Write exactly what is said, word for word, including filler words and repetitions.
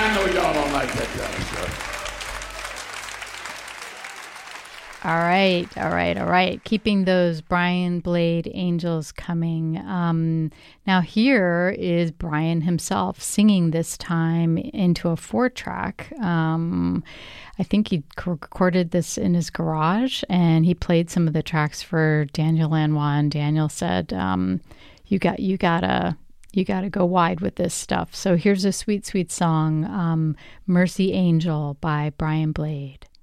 I know y'all don't like that kind of stuff. All right, all right, all right. Keeping those Brian Blade angels coming. Um, now here is Brian himself singing this time into a four track. Um, I think he recorded this in his garage, and he played some of the tracks for Daniel Lanois. And Daniel said, um, "You got, you gotta, you gotta go wide with this stuff." So here's a sweet, sweet song, um, "Mercy Angel" by Brian Blade.